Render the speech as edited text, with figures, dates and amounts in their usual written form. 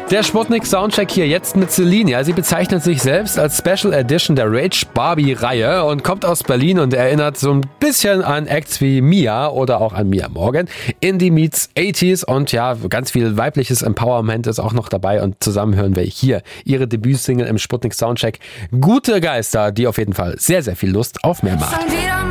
Der Sputnik Soundcheck hier jetzt mit Celine. Ja, sie bezeichnet sich selbst als Special Edition der Rage Barbie-Reihe und kommt aus Berlin und erinnert so ein bisschen an Acts wie Mia oder auch an Mia Morgan. Indie meets 80s und ja, ganz viel weibliches Empowerment ist auch noch dabei und zusammen hören wir hier ihre Debütsingle im Sputnik Soundcheck. Gute Geister, die auf jeden Fall sehr, sehr viel Lust auf mehr machen.